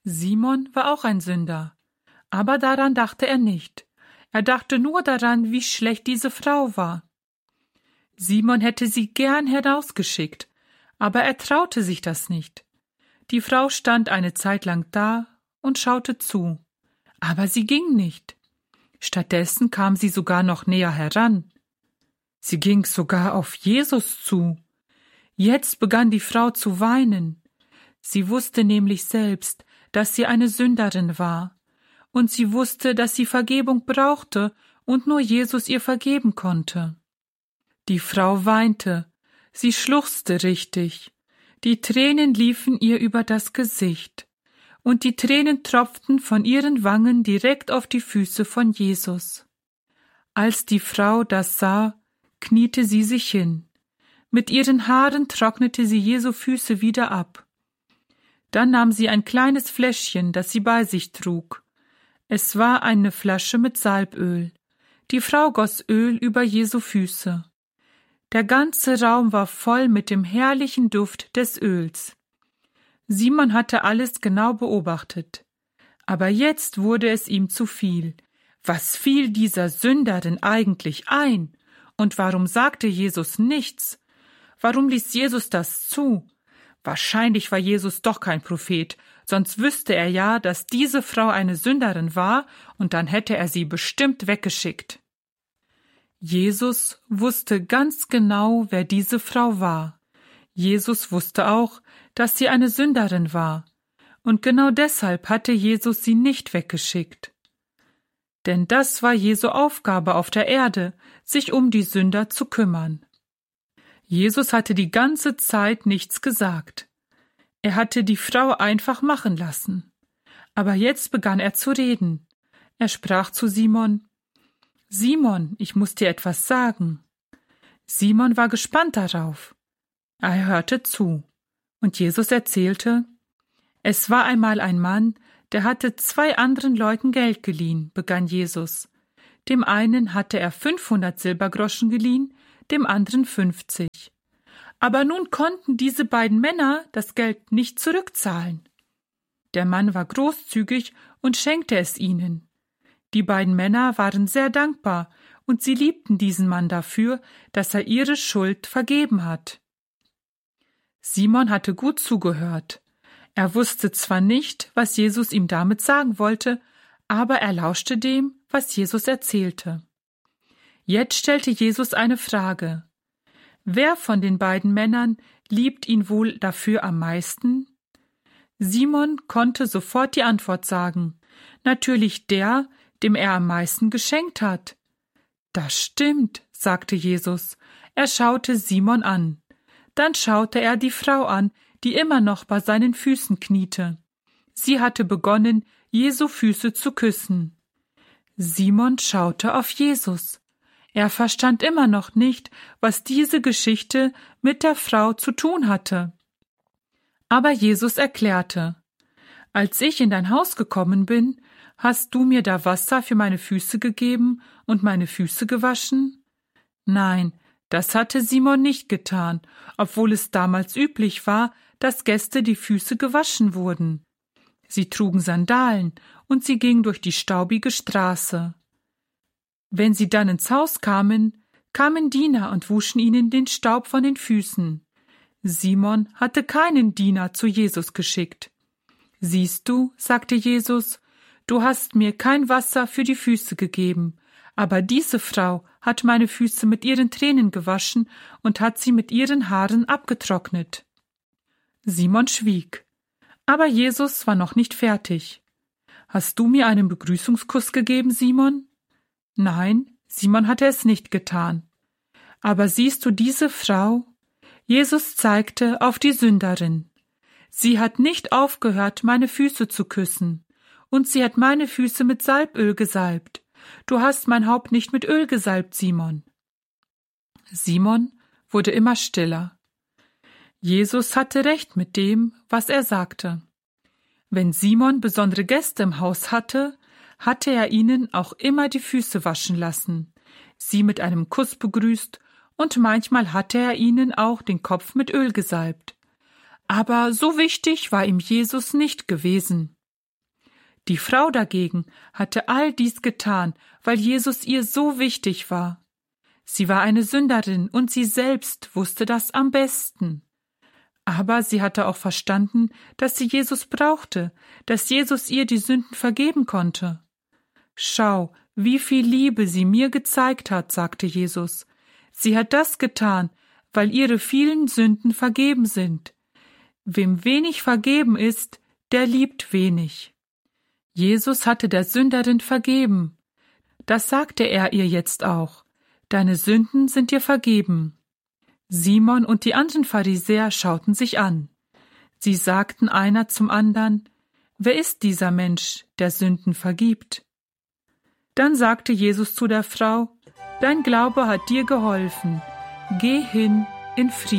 Simon war auch ein Sünder, aber daran dachte er nicht. Er dachte nur daran, wie schlecht diese Frau war. Simon hätte sie gern herausgeschickt, aber er traute sich das nicht. Die Frau stand eine Zeit lang da und schaute zu, aber sie ging nicht. Stattdessen kam sie sogar noch näher heran. Sie ging sogar auf Jesus zu. Jetzt begann die Frau zu weinen. Sie wusste nämlich selbst, dass sie eine Sünderin war, und sie wusste, dass sie Vergebung brauchte und nur Jesus ihr vergeben konnte. Die Frau weinte, sie schluchzte richtig, die Tränen liefen ihr über das Gesicht, und die Tränen tropften von ihren Wangen direkt auf die Füße von Jesus. Als die Frau das sah, kniete sie sich hin. Mit ihren Haaren trocknete sie Jesu Füße wieder ab. Dann nahm sie ein kleines Fläschchen, das sie bei sich trug. Es war eine Flasche mit Salböl. Die Frau goss Öl über Jesu Füße. Der ganze Raum war voll mit dem herrlichen Duft des Öls. Simon hatte alles genau beobachtet. Aber jetzt wurde es ihm zu viel. Was fiel dieser Sünderin eigentlich ein? Und warum sagte Jesus nichts? Warum ließ Jesus das zu? Wahrscheinlich war Jesus doch kein Prophet, sonst wüsste er ja, dass diese Frau eine Sünderin war, und dann hätte er sie bestimmt weggeschickt. Jesus wusste ganz genau, wer diese Frau war. Jesus wusste auch, dass sie eine Sünderin war, und genau deshalb hatte Jesus sie nicht weggeschickt. Denn das war Jesu Aufgabe auf der Erde, sich um die Sünder zu kümmern. Jesus hatte die ganze Zeit nichts gesagt. Er hatte die Frau einfach machen lassen. Aber jetzt begann er zu reden. Er sprach zu Simon: »Simon, ich muss dir etwas sagen.« Simon war gespannt darauf. Er hörte zu. Und Jesus erzählte: »Es war einmal ein Mann, der hatte 2 anderen Leuten Geld geliehen«, begann Jesus. Dem einen hatte er 500 Silbergroschen geliehen, dem anderen 50. Aber nun konnten diese beiden Männer das Geld nicht zurückzahlen. Der Mann war großzügig und schenkte es ihnen. Die beiden Männer waren sehr dankbar, und sie liebten diesen Mann dafür, dass er ihre Schuld vergeben hat. Simon hatte gut zugehört. Er wusste zwar nicht, was Jesus ihm damit sagen wollte, aber er lauschte dem, was Jesus erzählte. Jetzt stellte Jesus eine Frage. Wer von den beiden Männern liebt ihn wohl dafür am meisten? Simon konnte sofort die Antwort sagen. Natürlich der, dem er am meisten geschenkt hat. Das stimmt, sagte Jesus. Er schaute Simon an. Dann schaute er die Frau an, die immer noch bei seinen Füßen kniete. Sie hatte begonnen, Jesu Füße zu küssen. Simon schaute auf Jesus. Er verstand immer noch nicht, was diese Geschichte mit der Frau zu tun hatte. Aber Jesus erklärte: Als ich in dein Haus gekommen bin, hast du mir da Wasser für meine Füße gegeben und meine Füße gewaschen? Nein, das hatte Simon nicht getan, obwohl es damals üblich war, dass Gäste die Füße gewaschen wurden. Sie trugen Sandalen und sie gingen durch die staubige Straße. Wenn sie dann ins Haus kamen, kamen Diener und wuschen ihnen den Staub von den Füßen. Simon hatte keinen Diener zu Jesus geschickt. »Siehst du«, sagte Jesus, »du hast mir kein Wasser für die Füße gegeben, aber diese Frau hat meine Füße mit ihren Tränen gewaschen und hat sie mit ihren Haaren abgetrocknet.« Simon schwieg. Aber Jesus war noch nicht fertig. »Hast du mir einen Begrüßungskuss gegeben, Simon?« Nein, Simon hatte es nicht getan. »Aber siehst du diese Frau?« Jesus zeigte auf die Sünderin. »Sie hat nicht aufgehört, meine Füße zu küssen, und sie hat meine Füße mit Salböl gesalbt. Du hast mein Haupt nicht mit Öl gesalbt, Simon.« Simon wurde immer stiller. Jesus hatte recht mit dem, was er sagte. Wenn Simon besondere Gäste im Haus hatte, hatte er ihnen auch immer die Füße waschen lassen, sie mit einem Kuss begrüßt, und manchmal hatte er ihnen auch den Kopf mit Öl gesalbt. Aber so wichtig war ihm Jesus nicht gewesen. Die Frau dagegen hatte all dies getan, weil Jesus ihr so wichtig war. Sie war eine Sünderin und sie selbst wusste das am besten. Aber sie hatte auch verstanden, dass sie Jesus brauchte, dass Jesus ihr die Sünden vergeben konnte. »Schau, wie viel Liebe sie mir gezeigt hat«, sagte Jesus. »Sie hat das getan, weil ihre vielen Sünden vergeben sind. Wem wenig vergeben ist, der liebt wenig.« Jesus hatte der Sünderin vergeben. Das sagte er ihr jetzt auch. »Deine Sünden sind dir vergeben.« Simon und die anderen Pharisäer schauten sich an. Sie sagten einer zum anderen: »Wer ist dieser Mensch, der Sünden vergibt?« Dann sagte Jesus zu der Frau: »Dein Glaube hat dir geholfen. Geh hin in Frieden.«